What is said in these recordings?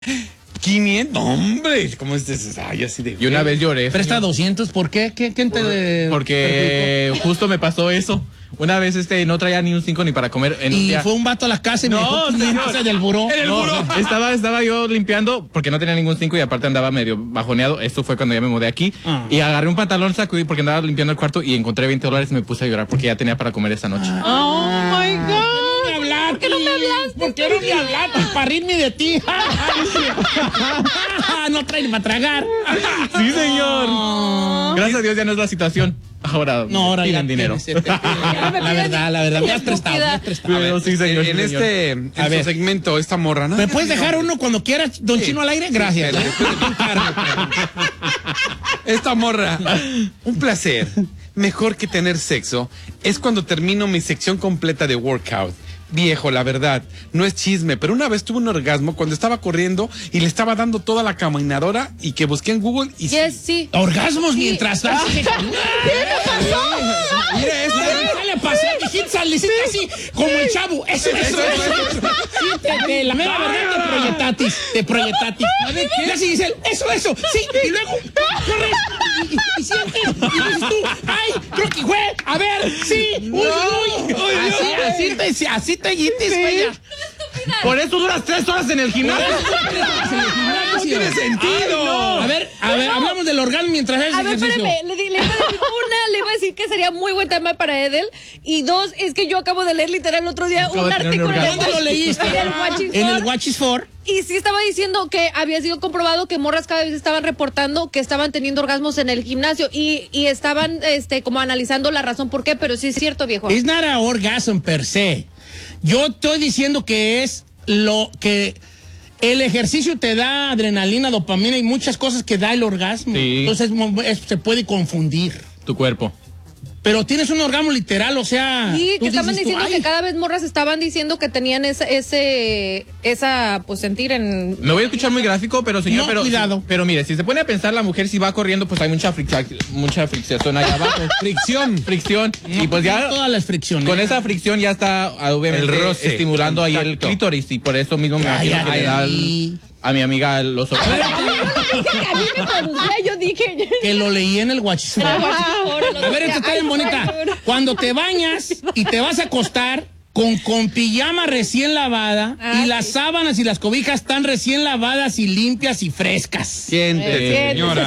500, hombre, ¿cómo es eso? Ay, así de... Y una vez lloré. Presta 200, ¿por qué? ¿Quién te...? Porque justo me pasó eso. Una vez no traía ni un 5 ni para comer. Y fue un vato a la casa y me dejó 500 del buró. En el buró. Estaba yo limpiando porque no tenía ningún 5 y aparte andaba medio bajoneado. Esto fue cuando ya me mudé aquí. Y agarré un pantalón, sacudí porque andaba limpiando el cuarto y encontré $20 y me puse a llorar porque ya tenía para comer esa noche. Oh my God. ¿Por qué no me hablaste? ¿Por qué no me hablaste? Para reírme de ti. No trae para tragar. Sí, señor. Gracias a Dios ya no es la situación. Ahora ya dinero. La verdad, me has prestado. Pero sí, señor. En este segmento, esta morra, ¿no? ¿Me puedes dejar uno cuando quieras, don Chino, al aire? Gracias. Esta morra, un placer. Mejor que tener sexo es cuando termino mi sección completa de workout. Viejo, la verdad, no es chisme, pero una vez tuve un orgasmo cuando estaba corriendo y le estaba dando toda la caminadora y que busqué en Google y sí. Orgasmos mientras tanto. ¿Qué Mira esto. ¿Qué le pasó? Dijiste así, como el chavo. Eso. Sí, la mera verdad te proyectatis. A ver, ¿qué? Y así dice él, eso. Sí, y luego corres y sientes. Y dices tú, ay, creo que fue. A ver, sí. Uy. Así te yitis, güey. Por eso duras 3 horas en el gimnasio. No tiene sentido. A ver, hablamos del orgasmo mientras haces ejercicio. Espérame, le iba a decir que sería muy buen tema para Edel. Y 2, es que yo acabo de leer literal el otro día un artículo. ¿Dónde lo leíste? En el Watch is For. Y sí estaba diciendo que había sido comprobado que morras cada vez estaban reportando que estaban teniendo orgasmos en el gimnasio y estaban como analizando la razón por qué, pero sí es cierto, viejo. It's not an orgasm per se. Yo estoy diciendo que es lo que el ejercicio te da adrenalina, dopamina y muchas cosas que da el orgasmo. Sí. Entonces se puede confundir. Tu cuerpo. Pero tienes un orgasmo literal, o sea... Sí, que estaban dices tú, diciendo que cada vez morras estaban diciendo que tenían esa pues sentir en... Me voy a escuchar muy gráfico, pero señor, No, cuidado. Pero mire, si se pone a pensar la mujer si va corriendo, pues hay mucha fricción allá abajo. Fricción. Y pues ya todas las fricciones. con esa fricción ya está obviamente El roce, estimulando ahí el contacto. clítoris y por eso mismo me imagino que le da a mi amiga los ojos. A mí me producía, yo dije... Que lo leí en el Watch is For. A ver, esta está bien bonita. Cuando te bañas y te vas a acostar con pijama recién lavada y las sábanas y las cobijas están recién lavadas y limpias y frescas. Siéntese, señora.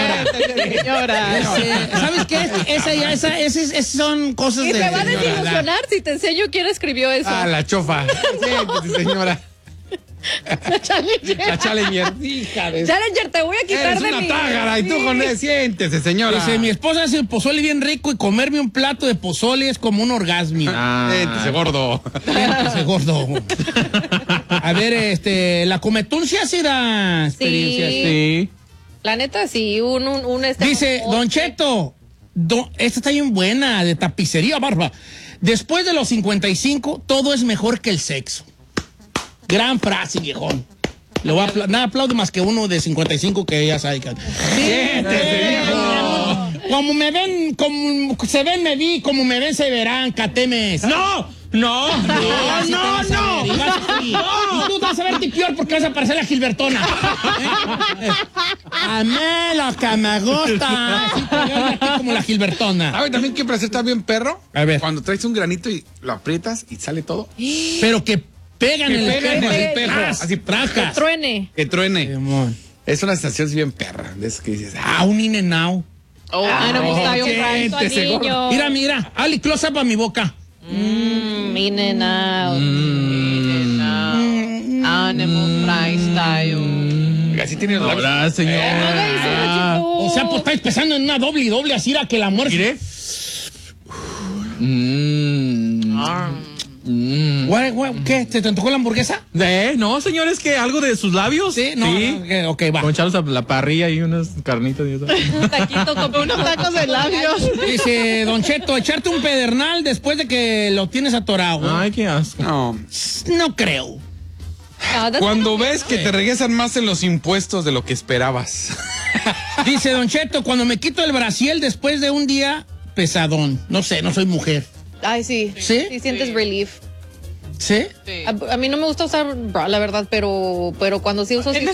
¿Sabes qué? Esas son cosas Y de... te va a señora, desilusionar si te enseño quién escribió eso. La chofa. Siéntese, señora. La Challenger. La Challenger. Hija de... Challenger, te voy a quitar Eres de una mi... tágara y tú con él. Siéntese, señora. Dice, mi esposa hace el pozole bien rico y comerme un plato de pozole es como un orgasmo. Siéntese, gordo. Siéntese, gordo. A ver, la cometuncia sí da experiencias. Sí. La neta, sí, Dice, Don Cheto, esta está bien buena, de tapicería barba. Después de los 55, todo es mejor que el sexo. Gran frase, viejón. Le voy a nada aplaude más que uno de 55 que ya sabe. Siéntese, viejo. Como me ven, como se ven, me vi, como me ven, se verán, catemes. No. Y tú vas a verte peor porque vas a parecer la Gilbertona. A mí lo que me gusta. Así que yo aquí como la Gilbertona. ¿Sabe también qué placer está bien perro? A ver. Cuando traes un granito y lo aprietas y sale todo. Pero que pegan en el espejo. Así trajas. Truene. Que truene. Es una sensación bien perra. De eso que dices. Un in and out. No me gusta yo franco al niño. Mira. Ali, close up a mi boca. In and out. Animal Freestyle. Así tiene los labios. Ahora, señor. O sea, pues estáis pensando en una doble, así era que la muerte. ¿Qué? ¿Te tocó la hamburguesa? No, señor, es que algo de sus labios. Sí, no. Ok, va. Con echarlos a la parrilla y unas carnitas y eso. Un taquito con unos tacos de labios. Dice, Don Cheto, echarte un pedernal después de que lo tienes atorado. Ay, qué asco. No creo. Cuando ves que te regresan más en los impuestos de lo que esperabas. Dice Don Cheto, cuando me quito el brasiel después de un día pesadón. No sé, no soy mujer. Ay, sí. ¿Sí? Sí sientes relief. ¿Sí? Sí. A mí no me gusta usar bra, la verdad, pero cuando sí uso, sí